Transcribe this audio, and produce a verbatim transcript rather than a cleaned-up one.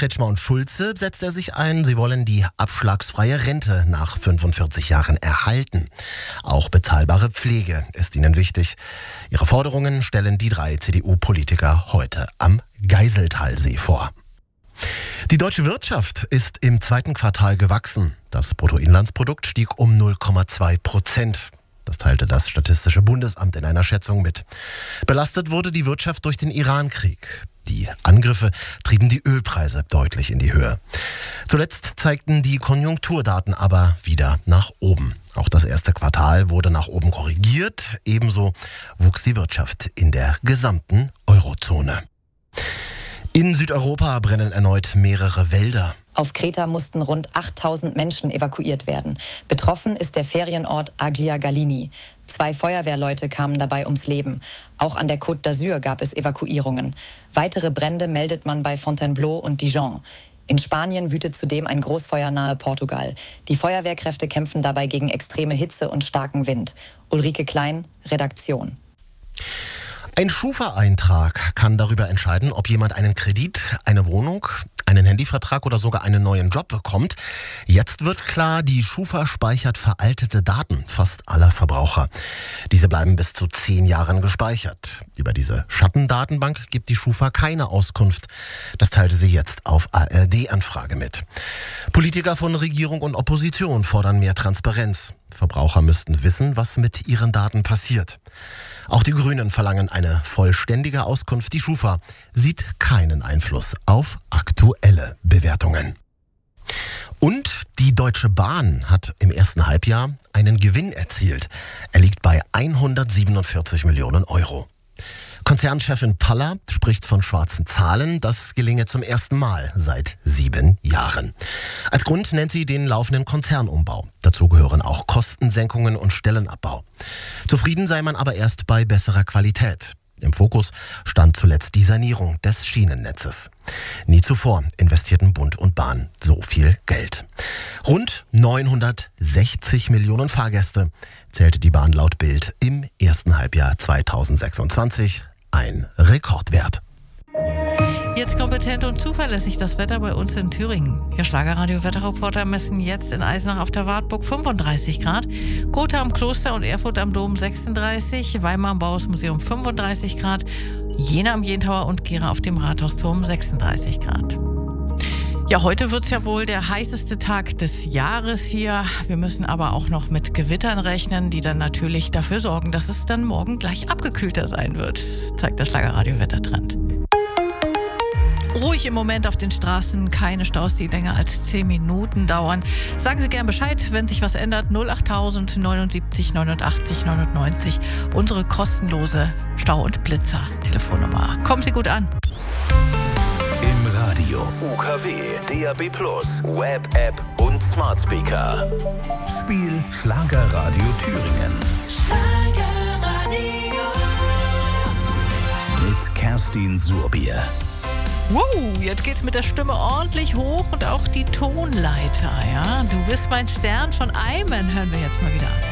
Kretschmer und Schulze setzt er sich ein. Sie wollen die abschlagsfreie Rente nach fünfundvierzig Jahren erhalten. Auch bezahlbare Pflege ist ihnen wichtig. Ihre Forderungen stellen die drei C D U-Politiker heute am Geiseltalsee vor. Die deutsche Wirtschaft ist im zweiten Quartal gewachsen. Das Bruttoinlandsprodukt stieg um null Komma zwei Prozent. Das teilte das Statistische Bundesamt in einer Schätzung mit. Belastet wurde die Wirtschaft durch den Irankrieg. Die Angriffe trieben die Ölpreise deutlich in die Höhe. Zuletzt zeigten die Konjunkturdaten aber wieder nach oben. Auch das erste Quartal wurde nach oben korrigiert. Ebenso wuchs die Wirtschaft in der gesamten Eurozone. In Südeuropa brennen erneut mehrere Wälder. Auf Kreta mussten rund achttausend Menschen evakuiert werden. Betroffen ist der Ferienort Agia Galini. Zwei Feuerwehrleute kamen dabei ums Leben. Auch an der Côte d'Azur gab es Evakuierungen. Weitere Brände meldet man bei Fontainebleau und Dijon. In Spanien wütet zudem ein Großfeuer nahe Portugal. Die Feuerwehrkräfte kämpfen dabei gegen extreme Hitze und starken Wind. Ulrike Klein, Redaktion. Ein Schufa-Eintrag kann darüber entscheiden, ob jemand einen Kredit, eine Wohnung, einen Handyvertrag oder sogar einen neuen Job bekommt. Jetzt wird klar, die Schufa speichert veraltete Daten fast aller Verbraucher. Diese bleiben bis zu zehn Jahren gespeichert. Über diese Schattendatenbank gibt die Schufa keine Auskunft. Das teilte sie jetzt auf A R D-Anfrage mit. Politiker von Regierung und Opposition fordern mehr Transparenz. Verbraucher müssten wissen, was mit ihren Daten passiert. Auch die Grünen verlangen eine vollständige Auskunft. Die Schufa sieht keinen Einfluss auf aktuelle Bewertungen. Und die Deutsche Bahn hat im ersten Halbjahr einen Gewinn erzielt. Er liegt bei hundertsiebenundvierzig Millionen Euro. Konzernchefin Paller spricht von schwarzen Zahlen. Das gelinge zum ersten Mal seit sieben Jahren. Als Grund nennt sie den laufenden Konzernumbau. Dazu gehören auch Kostensenkungen und Stellenabbau. Zufrieden sei man aber erst bei besserer Qualität. Im Fokus stand zuletzt die Sanierung des Schienennetzes. Nie zuvor investierten Bund und Bahn so viel Geld. Rund neunhundertsechzig Millionen Fahrgäste zählte die Bahn laut Bild im ersten Halbjahr zweitausendsechsundzwanzig. Ein Rekordwert. Jetzt kompetent und zuverlässig das Wetter bei uns in Thüringen. Hier Schlagerradio-Wetterreporter messen jetzt in Eisenach auf der Wartburg fünfunddreißig Grad, Gotha am Kloster und Erfurt am Dom sechsunddreißig, Weimar am Bauhausmuseum fünfunddreißig Grad, Jena am Jentauer und Gera auf dem Rathausturm sechsunddreißig Grad. Ja, heute wird es ja wohl der heißeste Tag des Jahres hier. Wir müssen aber auch noch mit Gewittern rechnen, die dann natürlich dafür sorgen, dass es dann morgen gleich abgekühlter sein wird, zeigt der Schlagerradio-Wettertrend. Ruhig im Moment auf den Straßen, keine Staus, die länger als zehn Minuten dauern. Sagen Sie gern Bescheid, wenn sich was ändert. null achttausend neunundsiebzig neunundachtzig neunundneunzig, unsere kostenlose Stau- und Blitzer-Telefonnummer. Kommen Sie gut an. Im Radio, U K W, D A B plus, Web-App und Smart Speaker. Spiel Schlagerradio Thüringen. Schlagerradio. Mit Kerstin Surbier. Wow, jetzt geht's mit der Stimme ordentlich hoch und auch die Tonleiter, ja. Du bist mein Stern von Eimen, hören wir jetzt mal wieder an.